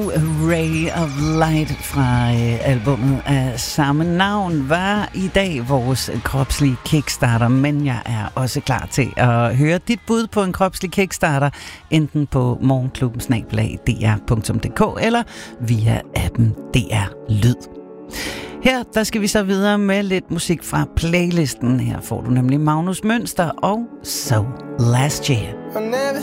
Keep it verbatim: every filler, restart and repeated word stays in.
Ray of Light fra øh, albummet af samme navn var i dag vores kropslige kickstarter, men jeg er også klar til at høre dit bud på en kropslig kickstarter, enten på morgenklubben snabel-a d r punktum d k eller via appen D R Lyd. Her der skal vi så videre med lidt musik fra playlisten. Her får du nemlig Magnus Mønster og So Last Year.